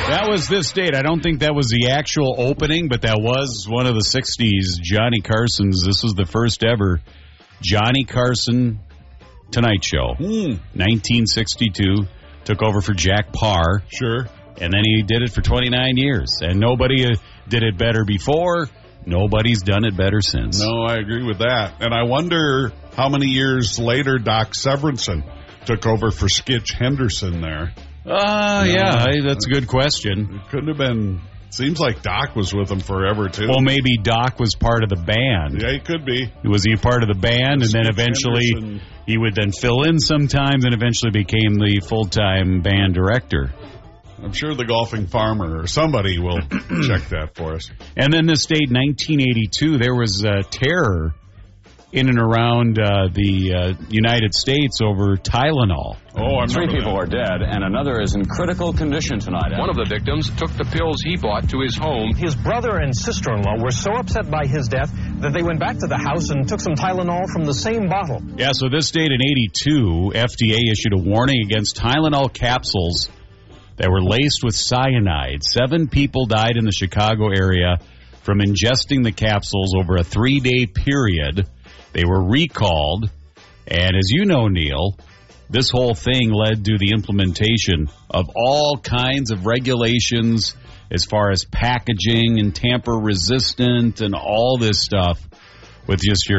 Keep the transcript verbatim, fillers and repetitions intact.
That was this date. I don't think that was the actual opening, but that was one of the sixties Johnny Carson's. This was the first ever Johnny Carson Tonight Show. Mm. nineteen sixty-two. Took over for Jack Parr. Sure. And then he did it for twenty-nine years. And nobody uh, did it better before. Nobody's done it better since. No, I agree with that. And I wonder how many years later Doc Severinsen took over for Skitch Henderson there. Uh, No. yeah, I- that's a good question. It couldn't have been. Seems like Doc was with him forever, too. Well, maybe Doc was part of the band. Yeah, he could be. Was he a part of the band? And then Skitch eventually Henderson. he would then fill in sometimes and eventually became the full-time band director. I'm sure the golfing farmer or somebody will check that for us. And then this date, nineteen eighty-two, there was uh, terror in and around uh, the uh, United States over Tylenol. Oh, I'm Three people are dead, and another is in critical condition tonight. One of the victims took the pills he bought to his home. His brother and sister-in-law were so upset by his death that they went back to the house and took some Tylenol from the same bottle. Yeah, so this date in eighty-two, F D A issued a warning against Tylenol capsules that were laced with cyanide. Seven people died in the Chicago area from ingesting the capsules over a three-day period. They were recalled, and as you know, Neil, this whole thing led to the implementation of all kinds of regulations as far as packaging and tamper-resistant and all this stuff with just your